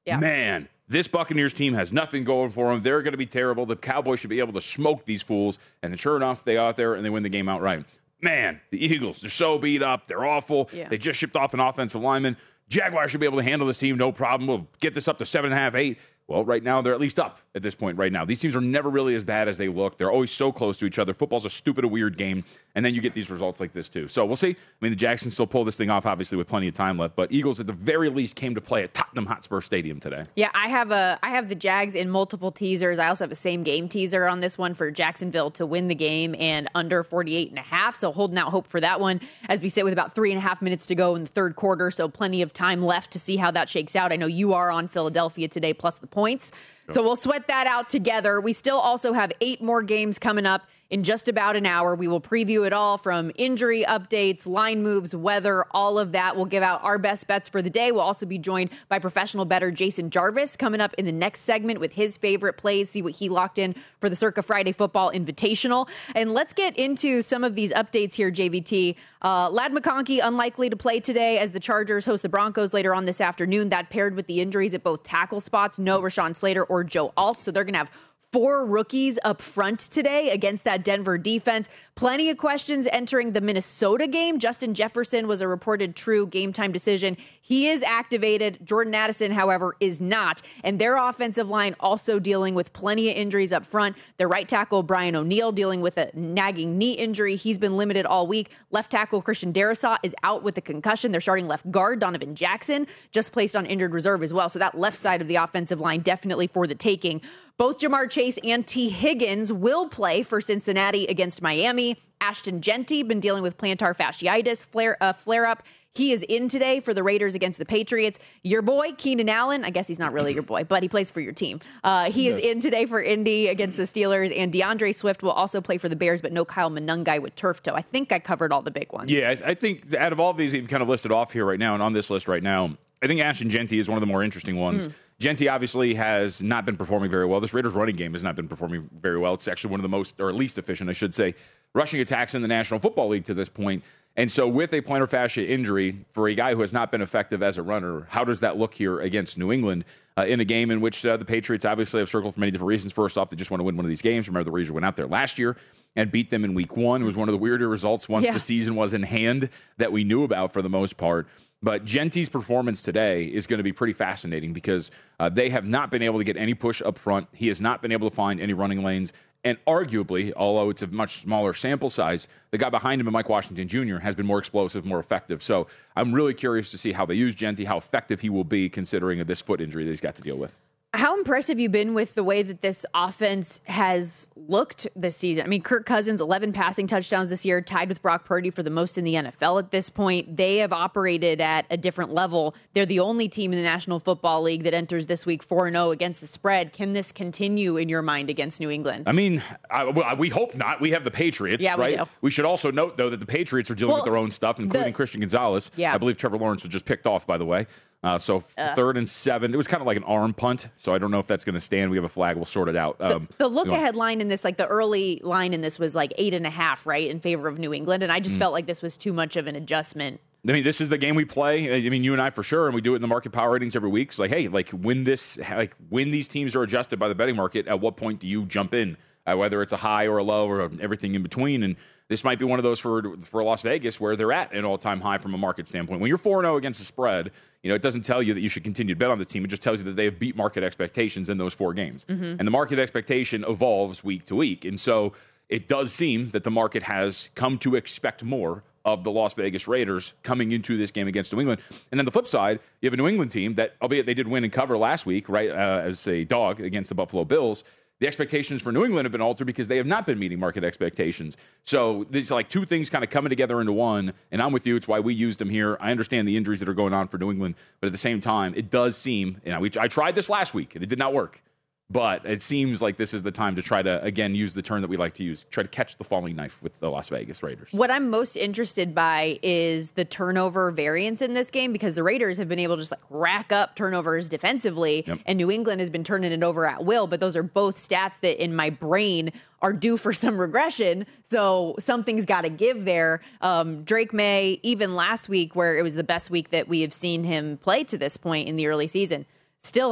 Yeah. Man, this Buccaneers team has nothing going for them. They're going to be terrible. The Cowboys should be able to smoke these fools. And then sure enough, they out there and they win the game outright. Man, the Eagles, they're so beat up. They're awful. Yeah. They just shipped off an offensive lineman. Jaguars should be able to handle this team, no problem. We'll get this up to 7.5, 8. Well, right now, they're at least up at this point right now. These teams are never really as bad as they look. They're always so close to each other. Football's a stupid, weird game, and then you get these results like this, too. So we'll see. I mean, the Jacksons still pull this thing off, obviously, with plenty of time left, but Eagles, at the very least, came to play at Tottenham Hotspur Stadium today. Yeah, I have the Jags in multiple teasers. I also have a same game teaser on this one for Jacksonville to win the game and under 48.5, so holding out hope for that one as we sit with about 3.5 minutes to go in the third quarter, so plenty of time left to see how that shakes out. I know you are on Philadelphia today, plus the points. So we'll sweat that out together. We still also have 8 more games coming up in just about an hour. We will preview it all from injury updates, line moves, weather, all of that. We'll give out our best bets for the day. We'll also be joined by professional bettor Jason Jarvis coming up in the next segment with his favorite plays, see what he locked in for the Circa Friday Football Invitational. And let's get into some of these updates here, JVT. Ladd McConkey unlikely to play today as the Chargers host the Broncos later on this afternoon. That paired with the injuries at both tackle spots, no Rashawn Slater or Joe Alt. So they're going to have 4 rookies up front today against that Denver defense. Plenty of questions entering the Minnesota game. Justin Jefferson was a reported true game time decision. He is activated. Jordan Addison, however, is not. And their offensive line also dealing with plenty of injuries up front. Their right tackle, Brian O'Neill, dealing with a nagging knee injury. He's been limited all week. Left tackle, Christian Darrisaw, is out with a concussion. They're starting left guard, Donovan Jackson, just placed on injured reserve as well. So that left side of the offensive line definitely for the taking. Both Jamar Chase and T. Higgins will play for Cincinnati against Miami. Ashton Genty, been dealing with plantar fasciitis flare-up. He is in today for the Raiders against the Patriots. Your boy, Keenan Allen, I guess he's not really your boy, but he plays for your team. He is in today for Indy against the Steelers, and DeAndre Swift will also play for the Bears, but no Kyle Monungai with turf toe. I think I covered all the big ones. Yeah, I think out of all of these that you've kind of listed off here right now and on this list right now, I think Ashton Genty is one of the more interesting ones. Genty obviously has not been performing very well. This Raiders running game has not been performing very well. It's actually one of the most, or least efficient, I should say, rushing attacks in the National Football League to this point. And so with a plantar fascia injury for a guy who has not been effective as a runner, how does that look here against New England in a game in which the Patriots obviously have circled for many different reasons? First off, they just want to win one of these games. Remember, the Raiders went out there last year and beat them in week 1. It was one of the weirder results once the season was in hand that we knew about for the most part. But Genty's performance today is going to be pretty fascinating because they have not been able to get any push up front. He has not been able to find any running lanes. And arguably, although it's a much smaller sample size, the guy behind him, Mike Washington Jr., has been more explosive, more effective. So I'm really curious to see how they use Genty, how effective he will be considering this foot injury that he's got to deal with. How impressed have you been with the way that this offense has looked this season? I mean, Kirk Cousins, 11 passing touchdowns this year, tied with Brock Purdy for the most in the NFL at this point. They have operated at a different level. They're the only team in the National Football League that enters this week 4-0 against the spread. Can this continue in your mind against New England? I mean, we hope not. We have the Patriots, right? We do. We should also note, though, that the Patriots are dealing with their own stuff, including Christian Gonzalez. Yeah. I believe Trevor Lawrence was just picked off, by the way. So 3rd and 7. It was kind of like an arm punt, so I don't know if that's going to stand. We have a flag. We'll sort it out. The look-ahead line in this, like the early line in this was like 8.5, right, in favor of New England, and I just felt like this was too much of an adjustment. I mean, this is the game we play. I mean, you and I for sure, and we do it in the market power ratings every week. It's like, hey, when these teams are adjusted by the betting market, at what point do you jump in? Whether it's a high or a low or everything in between. And this might be one of those for Las Vegas where they're at an all-time high from a market standpoint. When you're 4-0 against the spread, it doesn't tell you that you should continue to bet on the team. It just tells you that they have beat market expectations in those 4 games. And the market expectation evolves week to week. And so it does seem that the market has come to expect more of the Las Vegas Raiders coming into this game against New England. And then the flip side, you have a New England team that, albeit they did win and cover last week, right, as a dog against the Buffalo Bills, the expectations for New England have been altered because they have not been meeting market expectations. So these are like 2 things kind of coming together into one, and I'm with you. It's why we used them here. I understand the injuries that are going on for New England, but at the same time, it does seem, I tried this last week, and it did not work. But it seems like this is the time to try to, again, use the term that we like to use, try to catch the falling knife with the Las Vegas Raiders. What I'm most interested by is the turnover variance in this game, because the Raiders have been able to just rack up turnovers defensively, and New England has been turning it over at will. But those are both stats that in my brain are due for some regression. So something's got to give there. Drake May, even last week, where it was the best week that we have seen him play to this point in the early season, still